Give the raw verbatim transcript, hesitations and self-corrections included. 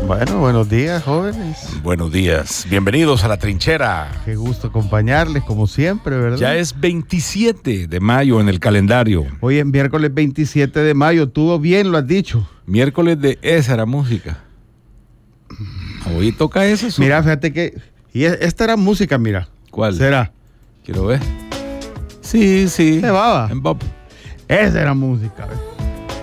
Bueno, buenos días, jóvenes. Buenos días. Bienvenidos a La Trinchera. Qué gusto acompañarles, como siempre, ¿verdad? Ya es veintisiete de mayo en el calendario. Hoy es miércoles veintisiete de mayo. Tú bien lo has dicho. Miércoles de esa era música. Hoy toca eso. Mira, fíjate que... Y esta era música, mira. ¿Cuál? ¿Será? Quiero ver. Sí, sí. ¿Qué baba? En Bob. Esa era música, ¿ves?